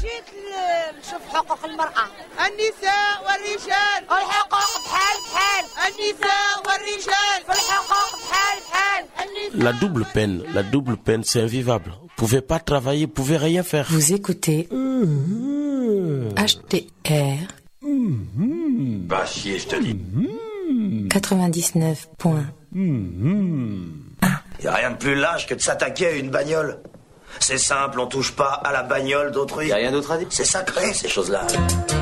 جيت نشوف حقوق المرأة. النساء والرجال الحقوق بحال بحال. النساء والرجال في الحقوق بحال بحال. La double peine, c'est invivable. Vous pouvez pas travailler, vous pouvez rien faire. Vous écoutez HTR. Bah chier, je te dis. 99.1. Y a rien de plus lâche que de s'attaquer à une bagnole. C'est simple, on touche pas à la bagnole d'autrui. Y a rien d'autre à dire. C'est sacré, ces choses-là.